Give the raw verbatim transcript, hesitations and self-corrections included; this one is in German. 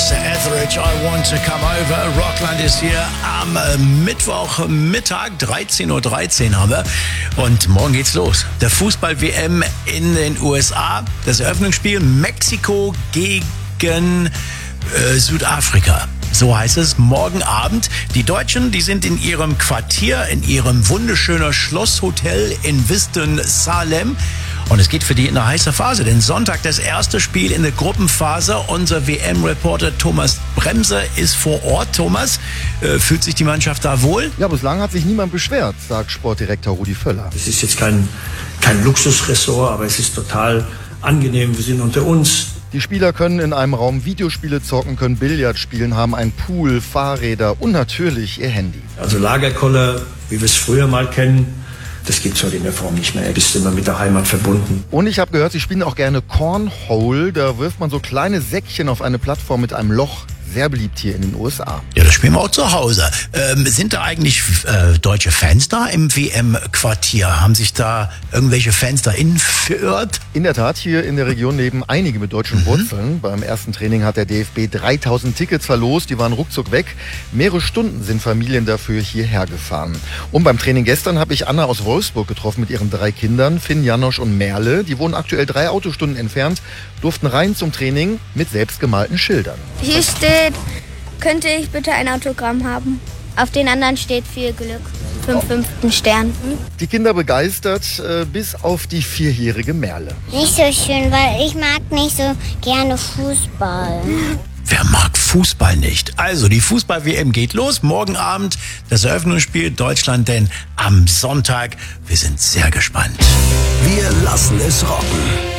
Melissa Etheridge, I Want to Come Over. Rockland ist hier am Mittwochmittag, dreizehn Uhr dreizehn haben wir. Und morgen geht's los. Der Fußball-W M in den U S A. Das Eröffnungsspiel Mexiko gegen äh, Südafrika. So heißt es, morgen Abend. Die Deutschen, die sind in ihrem Quartier, in ihrem wunderschönen Schlosshotel in Winston-Salem. Und es geht für die in eine heiße Phase, denn Sonntag das erste Spiel in der Gruppenphase. Unser W M-Reporter Thomas Bremser ist vor Ort. Thomas, äh, fühlt sich die Mannschaft da wohl? Ja, bislang hat sich niemand beschwert, sagt Sportdirektor Rudi Völler. Es ist jetzt kein, kein Luxusressort, aber es ist total angenehm. Wir sind unter uns. Die Spieler können in einem Raum Videospiele zocken, können Billard spielen, haben einen Pool, Fahrräder und natürlich ihr Handy. Also Lagerkoller, wie wir es früher mal kennen, das gibt es heute in der Form nicht mehr. Du bist immer mit der Heimat verbunden. Und ich habe gehört, sie spielen auch gerne Cornhole. Da wirft man so kleine Säckchen auf eine Plattform mit einem Loch. Sehr beliebt hier in den U S A. Ja, das spielen wir auch zu Hause. Ähm, sind da eigentlich äh, deutsche Fans da im W M-Quartier? Haben sich da irgendwelche Fans da verirrt? In der Tat, hier in der Region leben einige mit deutschen mhm. Wurzeln. Beim ersten Training hat der D F B dreitausend Tickets verlost. Die waren ruckzuck weg. Mehrere Stunden sind Familien dafür hierher gefahren. Und beim Training gestern habe ich Anna aus Wolfsburg getroffen mit ihren drei Kindern, Finn, Janosch und Merle. Die wohnen aktuell drei Autostunden entfernt, durften rein zum Training mit selbstgemalten Schildern. Hier steht, könnte ich bitte ein Autogramm haben? Auf den anderen steht viel Glück. Fünf fünften Stern. Die Kinder begeistert, äh, bis auf die vierjährige Merle. Nicht so schön, weil ich mag nicht so gerne Fußball. Wer mag Fußball nicht? Also, die Fußball-W M geht los. Morgen Abend das Eröffnungsspiel Deutschland, denn am Sonntag. Wir sind sehr gespannt. Wir lassen es rocken.